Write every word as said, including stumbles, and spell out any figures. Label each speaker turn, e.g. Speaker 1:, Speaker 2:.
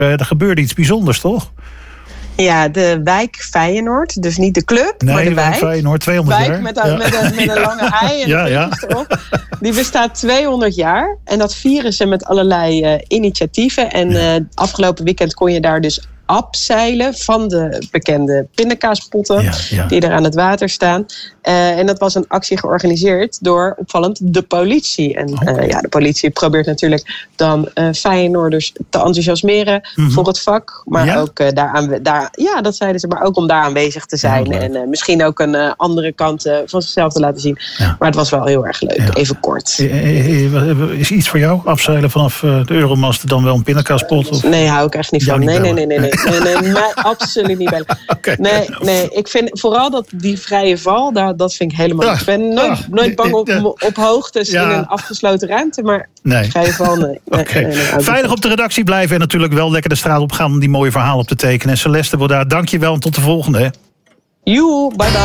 Speaker 1: Uh, er gebeurde iets bijzonders, toch?
Speaker 2: Ja, de wijk Feyenoord. Dus niet de club,
Speaker 1: nee,
Speaker 2: maar de, de wijk.
Speaker 1: Feyenoord, tweehonderd
Speaker 2: wijk
Speaker 1: jaar.
Speaker 2: Met een,
Speaker 1: ja.
Speaker 2: met een, met een
Speaker 1: ja.
Speaker 2: lange ei en
Speaker 1: ja, ja.
Speaker 2: erop. Die bestaat tweehonderd jaar. En dat vieren ze met allerlei uh, initiatieven. En uh, afgelopen weekend kon je daar dus abzeilen van de bekende pindakaaspotten ja, ja. die er aan het water staan. Uh, en dat was een actie georganiseerd door, opvallend, de politie. En okay. uh, ja, de politie probeert natuurlijk dan uh, Feyenoorders te enthousiasmeren mm-hmm. voor het vak. Maar ja? ook uh, daar, daar, ja, dat zeiden ze, maar ook om daar aanwezig te zijn. Ja, en uh, misschien ook een uh, andere kant uh, van zichzelf te laten zien. Ja. Maar het was wel heel erg leuk, ja. even kort.
Speaker 1: Is iets voor jou, afzeilen vanaf uh, de Euromast dan wel een pindakaaspot? Of?
Speaker 2: Nee, hou ik echt niet van. Nee, nee, nee, nee, nee. Nee, nee, mij absoluut niet bellen. Okay. Nee, nee, ik vind vooral dat die vrije val, daar, dat vind ik helemaal niet. Ja, ik ben nooit, ja, nooit bang op, op hoogtes ja. in een afgesloten ruimte, maar
Speaker 1: nee.
Speaker 2: vrije val, nee. nee,
Speaker 1: okay.
Speaker 2: nee, nee
Speaker 1: Veilig op de redactie blijven en natuurlijk wel lekker de straat op gaan om die mooie verhalen op te tekenen. En Celeste Bodaert, dank je wel en tot de volgende. Hè.
Speaker 2: Joe, bye bye.